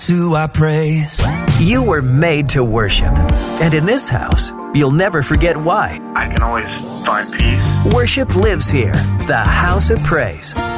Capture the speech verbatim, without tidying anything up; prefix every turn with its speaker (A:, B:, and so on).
A: Who I praise.
B: You were made to worship. And in this house, you'll never forget why.
C: I can always find peace.
B: Worship lives here. The House of Praise.